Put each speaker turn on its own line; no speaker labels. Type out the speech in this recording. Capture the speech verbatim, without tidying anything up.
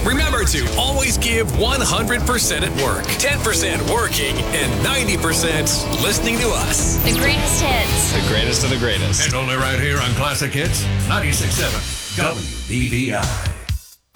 Remember to always give one hundred percent at work, ten percent working, and ninety percent listening to us.
The greatest hits.
The greatest of the greatest.
And only right here on Classic Hits ninety-six point seven W B V I.